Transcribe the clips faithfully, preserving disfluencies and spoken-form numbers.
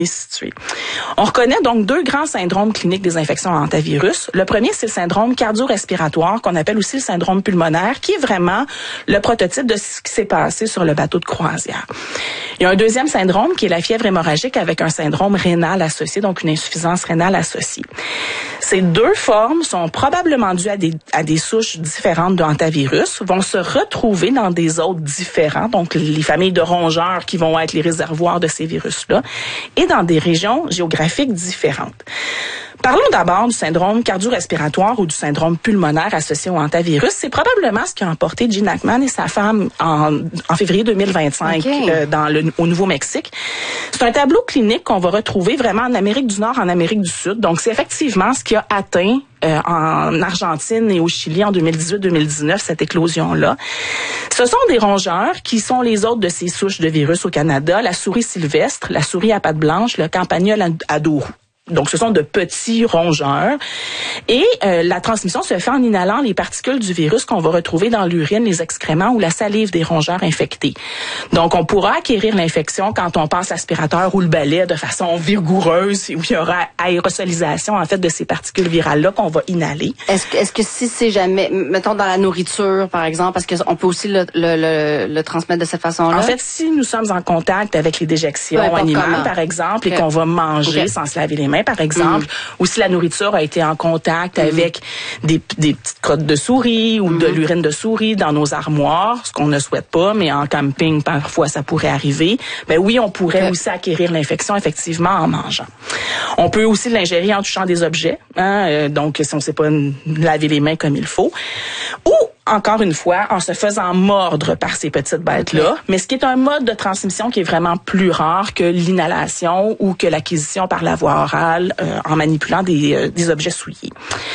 situé. On reconnaît donc deux grands syndromes cliniques des infections à hantavirus. Le premier, c'est le syndrome cardio-respiratoire, qu'on appelle aussi le syndrome pulmonaire, qui est vraiment le prototype de ce qui s'est passé sur le bateau de croisière. Il y a un deuxième syndrome qui est la fièvre hémorragique avec un syndrome rénal associé, donc une insuffisance rénale associée. Ces deux formes sont probablement dues à des, à des souches différentes de hantavirus, vont se retrouver dans des hôtes différents, donc les familles de rongeurs qui vont être les réservoirs de ces virus-là, et dans des régions géographiques différentes. Parlons d'abord du syndrome cardio-respiratoire ou du syndrome pulmonaire associé au hantavirus. C'est probablement ce qui a emporté Gene Hackman et sa femme en, en février deux mille vingt-cinq okay. euh, dans le, au Nouveau-Mexique. C'est un tableau clinique qu'on va retrouver vraiment en Amérique du Nord, en Amérique du Sud. Donc, c'est effectivement ce qui a atteint euh, en Argentine et au Chili en deux mille dix-huit deux mille dix-neuf, cette éclosion-là. Ce sont des rongeurs qui sont les autres de ces souches de virus au Canada, la souris sylvestre, la souris à pattes blanches, le campagnol à dos roux. Donc, ce sont de petits rongeurs. Et euh, la transmission se fait en inhalant les particules du virus qu'on va retrouver dans l'urine, les excréments ou la salive des rongeurs infectés. Donc, on pourra acquérir l'infection quand on passe l'aspirateur ou le balai de façon vigoureuse, où il y aura aérosolisation, en fait, de ces particules virales-là qu'on va inhaler. Est-ce que, est-ce que si c'est jamais, mettons dans la nourriture, par exemple, parce qu'on peut aussi le, le, le, le transmettre de cette façon-là? En fait, si nous sommes en contact avec les déjections animales, comment. par exemple, okay. et qu'on va manger okay. sans se laver les mains, par exemple, mmh. ou si la nourriture a été en contact mmh. avec des, des petites crottes de souris ou mmh. de l'urine de souris dans nos armoires, ce qu'on ne souhaite pas, mais en camping, parfois, ça pourrait arriver, ben oui, on pourrait okay. aussi acquérir l'infection, effectivement, en mangeant. On peut aussi l'ingérer en touchant des objets, hein, euh, donc si on ne sait pas laver les mains comme il faut, ou encore une fois, en se faisant mordre par ces petites bêtes-là, mais ce qui est un mode de transmission qui est vraiment plus rare que l'inhalation ou que l'acquisition par la voie orale euh, en manipulant des, euh, des objets souillés.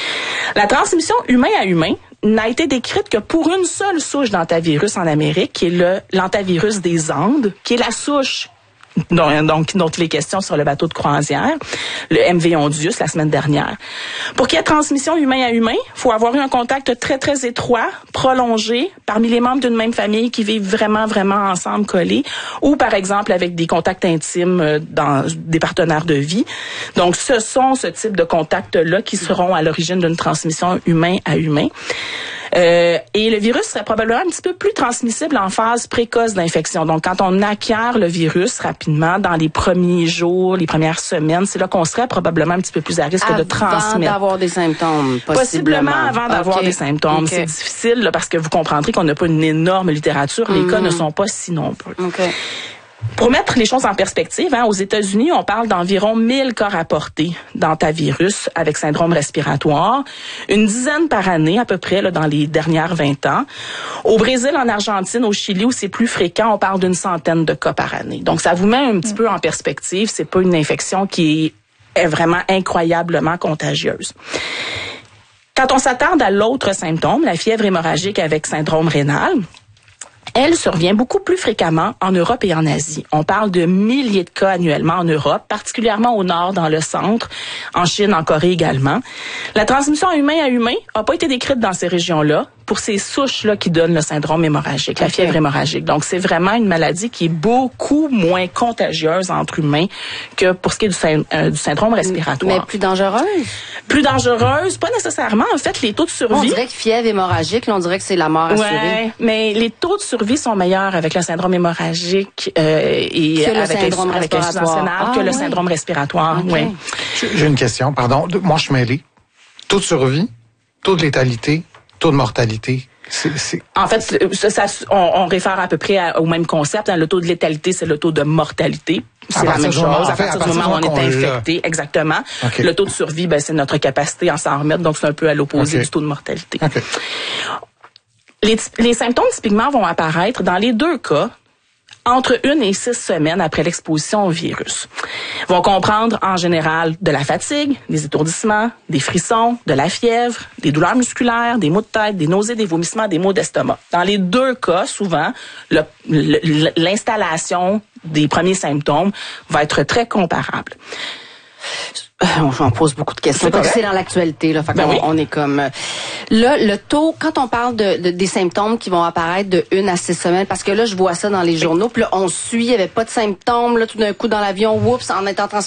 La transmission humain à humain n'a été décrite que pour une seule souche d'hantavirus en Amérique, qui est le, l'hantavirus des Andes, qui est la souche donc dont il est question sur le bateau de croisière, le M V Ondius la semaine dernière. Pour qu'il y ait transmission humain à humain, il faut avoir eu un contact très, très étroit, prolongé, parmi les membres d'une même famille qui vivent vraiment, vraiment ensemble, collés, ou par exemple avec des contacts intimes dans des partenaires de vie. Donc, ce sont ce type de contacts-là qui seront à l'origine d'une transmission humain à humain. Euh, et le virus serait probablement un petit peu plus transmissible en phase précoce d'infection. Donc, quand on acquiert le virus rapidement dans les premiers jours, les premières semaines, c'est là qu'on serait probablement un petit peu plus à risque avant de transmettre. Avant d'avoir des symptômes, possiblement. Possiblement avant d'avoir okay. des symptômes. Okay. C'est difficile là, parce que vous comprendrez qu'on n'a pas une énorme littérature. Les mm. cas ne sont pas si nombreux. Okay. Pour mettre les choses en perspective, hein, aux États-Unis, on parle d'environ mille cas rapportés d'hantavirus avec syndrome respiratoire, une dizaine par année à peu près là, dans les dernières vingt ans. Au Brésil, en Argentine, au Chili, où c'est plus fréquent, on parle d'une centaine de cas par année. Donc, ça vous met un petit mmh. peu en perspective. C'est pas une infection qui est vraiment incroyablement contagieuse. Quand on s'attarde à l'autre symptôme, la fièvre hémorragique avec syndrome rénal, elle survient beaucoup plus fréquemment en Europe et en Asie. On parle de milliers de cas annuellement en Europe, particulièrement au nord, dans le centre, en Chine, en Corée également. La transmission humain à humain n'a pas été décrite dans ces régions-là pour ces souches-là qui donnent le syndrome hémorragique, la fièvre hémorragique. Donc, c'est vraiment une maladie qui est beaucoup moins contagieuse entre humains que pour ce qui est du, sy- euh, du syndrome respiratoire. Mais plus dangereuse? Plus dangereuse, pas nécessairement. En fait, les taux de survie... On dirait que fièvre hémorragique, là, on dirait que c'est la mort assurée. Ouais, mais les taux de survie sont meilleurs avec le syndrome hémorragique euh, et que avec syndrome avec l'insuffisance rénale ah, que le oui. syndrome respiratoire. Okay. Oui. J'ai une question, pardon. Moi, je suis mêlé. Taux de survie, taux de létalité, taux de mortalité. C'est, c'est... En fait, ça, ça, on, on réfère à peu près à, au même concept. Hein. Le taux de létalité, c'est le taux de mortalité. C'est la même chose. Moment, à partir, à partir du moment où on est infecté, l'a. exactement. Okay. Le taux de survie, ben, c'est notre capacité à s'en remettre. Donc, c'est un peu à l'opposé okay. du taux de mortalité. Okay. Les, les symptômes, typiquement, vont apparaître dans les deux cas entre une et six semaines après l'exposition au virus. Ils vont comprendre en général de la fatigue, des étourdissements, des frissons, de la fièvre, des douleurs musculaires, des maux de tête, des nausées, des vomissements, des maux d'estomac. Dans les deux cas, souvent, le, le, l'installation des premiers symptômes va être très comparable. On s'en pose beaucoup de questions. C'est, c'est dans l'actualité, là. Fait ben oui. On est comme là, le taux, quand on parle de, de des symptômes qui vont apparaître de une à six semaines, parce que là, je vois ça dans les journaux, puis là, on suit, il n'y avait pas de symptômes, là, tout d'un coup dans l'avion, oups, en étant